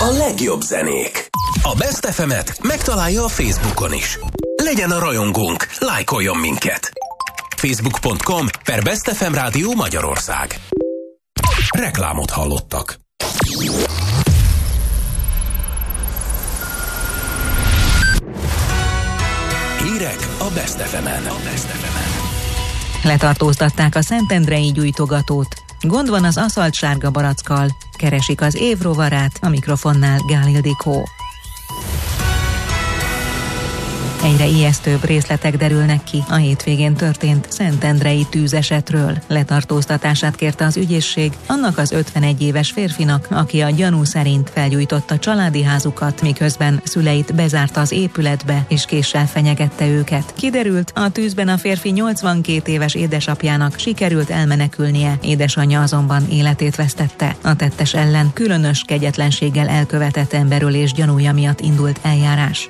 A legjobb zenék. A Best FM-et megtalálja a Facebookon is. Legyen a rajongónk, lájkoljon minket. Facebook.com/Best FM Rádió Magyarország. Reklámot hallottak. Hírek a Best FM-en. Letartóztatták a szentendrei gyújtogatót. Gond van az aszalt sárga barackkal. Keresik az év rovarát, a mikrofonnál Gál Ildikó. Egyre ijesztőbb részletek derülnek ki a hétvégén történt szentendrei tűzesetről. Letartóztatását kérte az ügyészség annak az 51 éves férfinak, aki a gyanú szerint felgyújtotta családi házukat, miközben szüleit bezárta az épületbe és késsel fenyegette őket. Kiderült, a tűzben a férfi 82 éves édesapjának sikerült elmenekülnie, édesanyja azonban életét vesztette. A tettes ellen különös kegyetlenséggel elkövetett emberölés gyanúja miatt indult eljárás.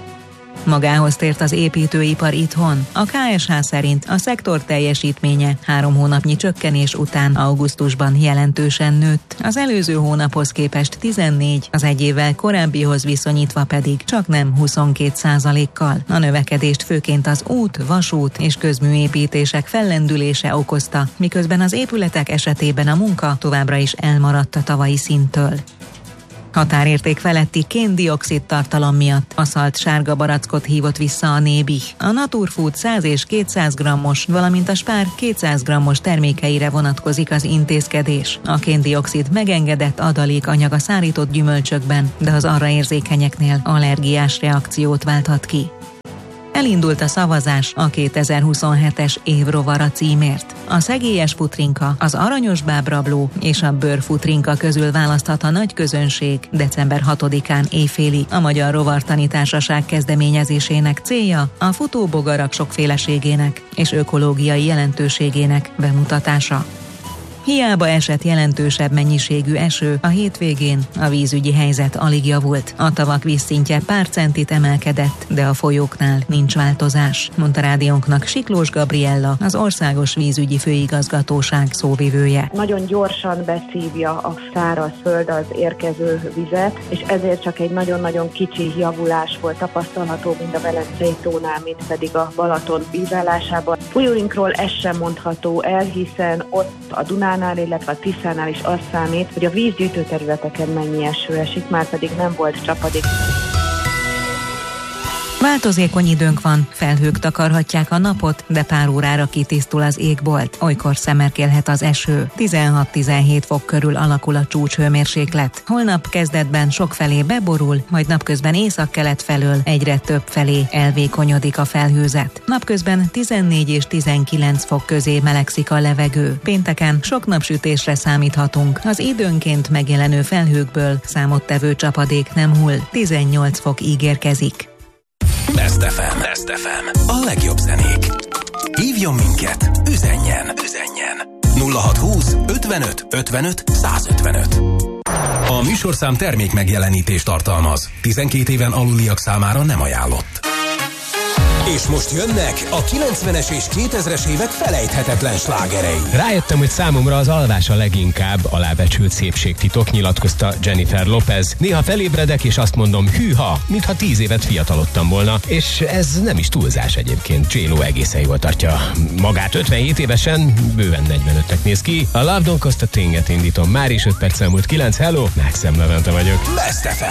Magához tért az építőipar itthon. A KSH szerint a szektor teljesítménye 3 hónapnyi csökkenés után augusztusban jelentősen nőtt. Az előző hónaphoz képest 14, az egy évvel korábbihoz viszonyítva pedig csaknem 22%-kal. A növekedést főként az út, vasút és közműépítések fellendülése okozta, miközben az épületek esetében a munka továbbra is elmaradt a tavalyi szinttől. Határérték feletti kén-dioxid tartalom miatt aszalt sárga barackot hívott vissza a Nébih. A Naturfood 100 és 200 grammos, valamint a Spár 200 grammos termékeire vonatkozik az intézkedés. A kén-dioxid megengedett adalékanyag a szárított gyümölcsökben, de az arra érzékenyeknél allergiás reakciót válthat ki. Elindult a szavazás a 2027-es évrovara címért. A szegélyes futrinka, az aranyos bábrabló és a bőrfutrinka közül választhat a nagy közönség december 6-án éjfélig. A Magyar Rovartani Társaság kezdeményezésének célja a futóbogarak sokféleségének és ökológiai jelentőségének bemutatása. Hiába esett jelentősebb mennyiségű eső, a hétvégén a vízügyi helyzet alig javult. A tavak vízszintje pár centit emelkedett, de a folyóknál nincs változás, mondta rádiónknak Siklós Gabriella, az Országos Vízügyi Főigazgatóság szóvivője. Nagyon gyorsan beszívja a szárazföld az érkező vizet, és ezért csak egy nagyon-nagyon kicsi javulás volt tapasztalható, mind a Velencei tónál, mind pedig a Balaton vízállásában. Folyóinkról ez sem mondható el, hiszen ott a Dunánál, illetve a Tiszánál is azt számít, hogy a vízgyűjtő területeken mennyi eső esik, már pedig nem volt csapadék. Változékony időnk van, felhők takarhatják a napot, de pár órára kitisztul az égbolt. Olykor szemerkélhet az eső. 16-17 fok körül alakul a csúcshőmérséklet. Holnap kezdetben sokfelé beborul, majd napközben északkelet felől egyre több felé elvékonyodik a felhőzet. Napközben 14 és 19 fok közé melegszik a levegő. Pénteken sok napsütésre számíthatunk. Az időnként megjelenő felhőkből számottevő csapadék nem hull. 18 fok ígérkezik. Best FM. A legjobb zenék. Hívjon minket, üzenjen. 0620 55 55 155. A műsorszám termék megjelenítést tartalmaz. 12 éven aluliak számára nem ajánlott. És most jönnek a 90-es és 2000-es évek felejthetetlen slágerei. Rájöttem, hogy számomra az alvás a leginkább alábecsült szépségtitok, nyilatkozta Jennifer Lopez. Néha felébredek, és azt mondom, hűha, mintha 10 évet fiatalodtam volna, és ez nem is túlzás egyébként. J.Lo egészen jól tartja magát 57 évesen, bőven 45-nek néz ki. A Love Don't Cost a Thing-et indítom, már is 5 perc elmúlt 9, hello, Maxim Levente vagyok. Best FM.